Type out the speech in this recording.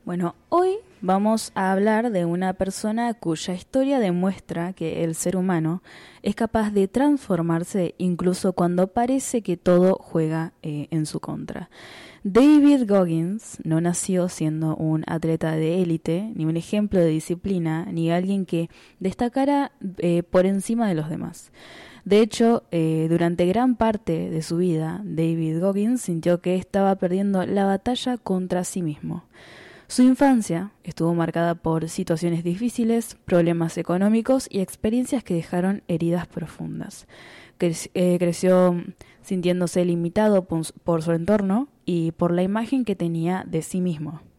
Bueno, hoy vamos a hablar de una persona cuya historia demuestra que el ser humano es capaz de transformarse incluso cuando parece que todo juega en su contra. David Goggins no nació siendo un atleta de élite, ni un ejemplo de disciplina, ni alguien que destacara por encima de los demás. De hecho, durante gran parte de su vida, David Goggins sintió que estaba perdiendo la batalla contra sí mismo. Su infancia estuvo marcada por situaciones difíciles, problemas económicos y experiencias que dejaron heridas profundas. Creció sintiéndose limitado por su entorno y por la imagen que tenía de sí mismo.